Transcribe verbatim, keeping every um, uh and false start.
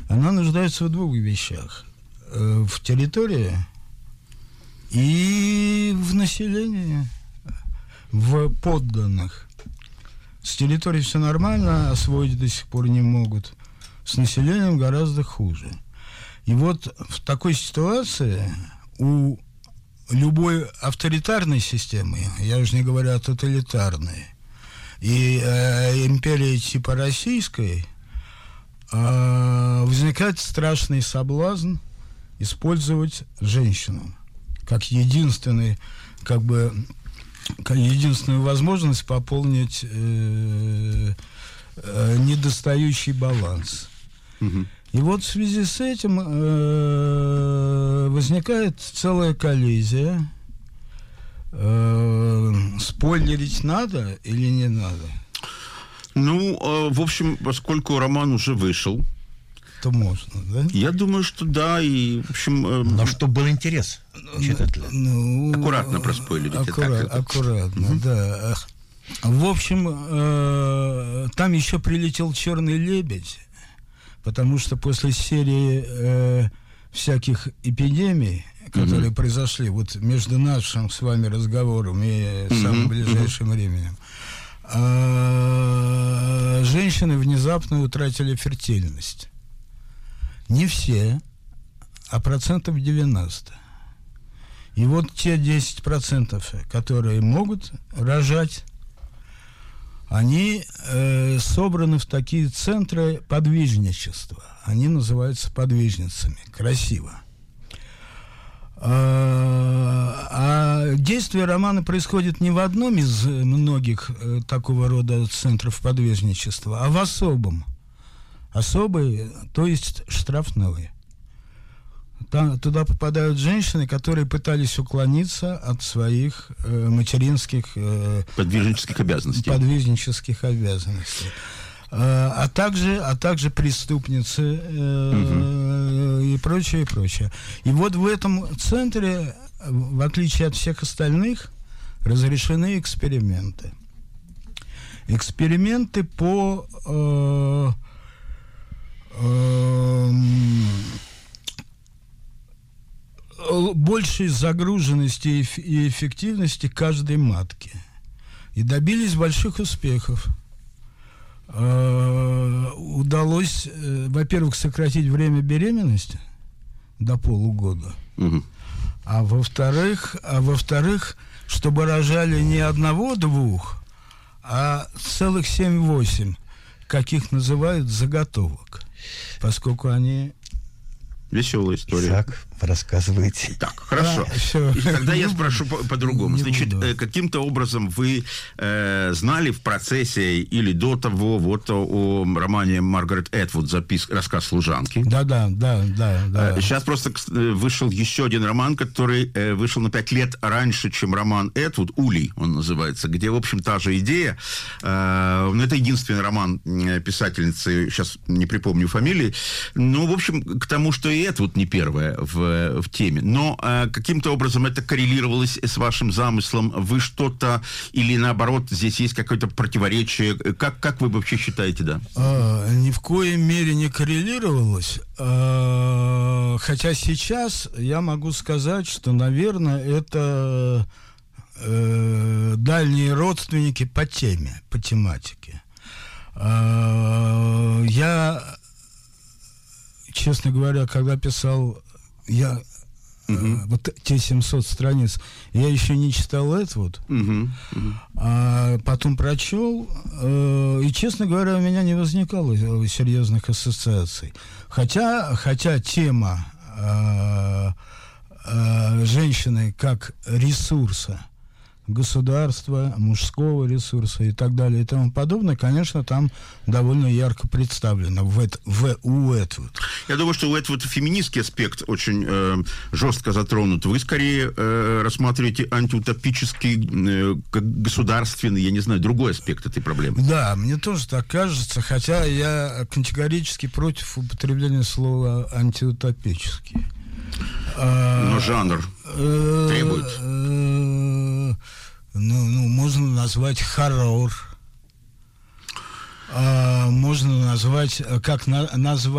она нуждается в двух вещах. В территории и в населении, в подданных. С территорией все нормально, освоить до сих пор не могут. С населением гораздо хуже. И вот в такой ситуации у любой авторитарной системы, я уже не говорю о тоталитарной, и э, империи типа российской, э, возникает страшный соблазн использовать женщину как единственный, как бы, как единственную возможность пополнить э, э, недостающий баланс. Угу. И вот в связи с этим э, возникает целая коллизия. Э, спойлерить надо или не надо? Ну, э, в общем, поскольку роман уже вышел, то можно, да? Я думаю, что да, и, в общем... Э, Но чтобы был интерес читателя. Ну, аккуратно проспойлерить. Аккурат, так, аккуратно, угу. да. В общем, э, там еще прилетел «Черный лебедь», потому что после серии э, всяких эпидемий, которые mm-hmm. произошли вот между нашим с вами разговором и mm-hmm. самым ближайшим mm-hmm. временем, э, женщины внезапно утратили фертильность. Не все, а процентов девяносто. И вот те десять процентов, которые могут рожать, они э, собраны в такие центры подвижничества. Они называются подвижницами. Красиво. А, а действие романа происходит не в одном из многих э, такого рода центров подвижничества, а в особом. Особый, то есть штрафной. Там, туда попадают женщины, которые пытались уклониться от своих э, материнских... Э, подвижнических обязанностей. Подвижнических обязанностей. Э, а, также, а также преступницы э, угу. и прочее, и прочее. И вот в этом центре, в отличие от всех остальных, разрешены эксперименты. Эксперименты по... Э, э, большей загруженности и эффективности каждой матки. И добились больших успехов. Э-э- удалось, э- во-первых, сократить время беременности до полугода. Угу. А во-вторых, а во-вторых, чтобы рожали не одного-двух, а целых семь-восемь, как их называют, заготовок. Поскольку они... Веселая история. Исаак, рассказывайте. Так, хорошо. А, И тогда я спрошу по- по-другому. Не Значит, буду. э, каким-то образом вы э, знали в процессе или до того вот о, о романе Маргарет Этвуд запис, рассказ служанки? Да, да, да, да, да. Э, Сейчас просто э, вышел еще один роман, который э, вышел на пять лет раньше, чем роман Этвуд, «Улей» он называется, где, в общем, та же идея. Э, ну, это единственный роман э, писательницы, сейчас не припомню фамилии. Ну, в общем, к тому, что и Этвуд не первая в, в теме. Но э, каким-то образом это коррелировалось с вашим замыслом. Вы что-то, или наоборот, здесь есть какое-то противоречие? Как, как вы вообще считаете, да? А, ни в коей мере не коррелировалось. А, хотя сейчас я могу сказать, что, наверное, это э, дальние родственники по теме, по тематике. А, я, честно говоря, когда писал я uh-huh. э, вот те семьсот страниц, я еще не читал Этвуд, uh-huh. Uh-huh. а потом прочел, э, и, честно говоря, у меня не возникало серьезных ассоциаций. Хотя, хотя тема э, э, женщины как ресурса, государства, мужского ресурса и так далее и тому подобное, конечно, там довольно ярко представлено в, в, у Этвуд. Я думаю, что у Этвуд феминистский аспект очень э, жестко затронут. Вы скорее э, рассматриваете антиутопический, э, как государственный, я не знаю, другой аспект этой проблемы. Да, мне тоже так кажется, хотя я категорически против употребления слова антиутопический. Но жанр требует. Ну, ну, можно назвать хоррор. Можно назвать, как на, назвать